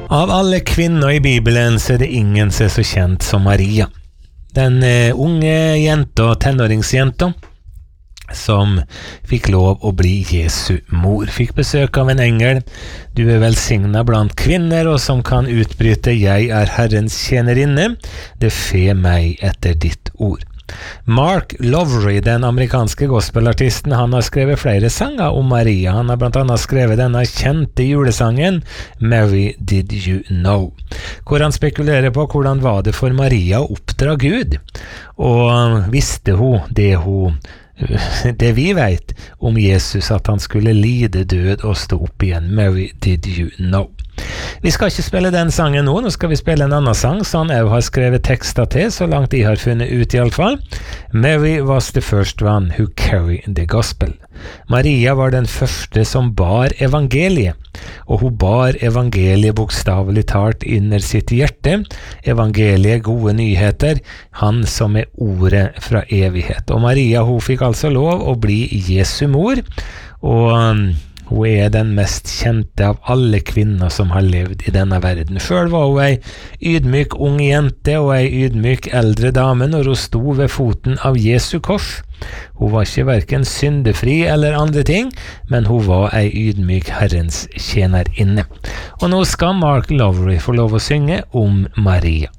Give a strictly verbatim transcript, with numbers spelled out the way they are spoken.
Av alle kvinner i Bibelen så er det ingen som er så kjent som Maria. Den uh, unge jenta, tenåringsjenta, som fikk lov å bli Jesu mor. Fikk besøk av en engel. Du er velsignet blant kvinner, og som kan utbryte, jeg er Herrens tjenerinne, det fe meg etter ditt ord. Mark Lowery, den amerikanske gospelartisten, han har skrevet flere sanger om Maria. Han har blant annet skrevet denne kjente julesangen Mary Did You Know, hvor han spekulerer på hvordan var det for Maria å oppdra Gud, og visste hun det hun det vi vet om Jesus, at han skulle lide død og stå opp igjen. Mary Did You Know. Vi skal ikke spille den sangen nå, nå skal vi spille en annen sang som han også har skrevet tekster til, så langt de har funnet ut i alle fall. Mary was the first one who carried the gospel. Maria var den første som bar evangeliet, og hun bar evangeliet bokstavelig talt inner sitt hjerte. Evangeliet, gode nyheter, han som er ordet fra evighet. Og Maria, hun fikk altså lov å bli Jesu mor, og hun er den mest kjente av alle kvinner som har levd i denne verden. Selv var hun ei ydmyk ung jente og ei ydmyk eldre dame når hun sto ved foten av Jesu kors. Hun var ikke hverken syndefri eller andre ting, men hun var ei ydmyk Herrens tjenerinne. Og nå skal Mark Lowery få lov å synge om Maria.